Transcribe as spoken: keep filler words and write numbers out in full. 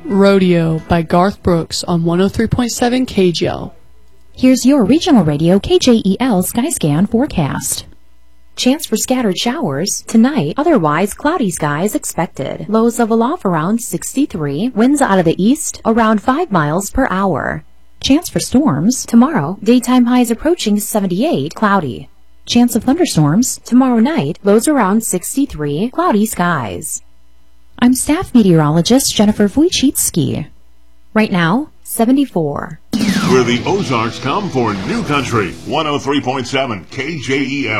Rodeo by Garth Brooks on one oh three point seven K J L. Here's your regional radio K J E L Skyscan forecast. Chance for scattered showers tonight, otherwise cloudy skies expected. Lows level off around sixty-three, winds out of the east around five miles per hour. Chance for storms tomorrow, daytime highs approaching seventy-eight, cloudy. Chance of thunderstorms tomorrow night, lows around sixty-three, cloudy skies. I'm staff meteorologist Jennifer Wojcicki. Right now, seventy-four. Where the Ozarks come for New Country, one oh three point seven K J E L.